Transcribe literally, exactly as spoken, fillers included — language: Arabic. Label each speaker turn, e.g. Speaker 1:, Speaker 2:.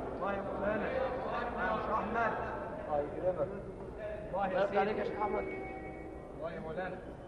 Speaker 1: الله يا مولانا. يا شيخ احمد.
Speaker 2: الله يكرمك.
Speaker 1: الله يا
Speaker 2: يرضى
Speaker 1: سيدي.
Speaker 2: عليك يا شيخ احمد.
Speaker 1: الله يا مولانا.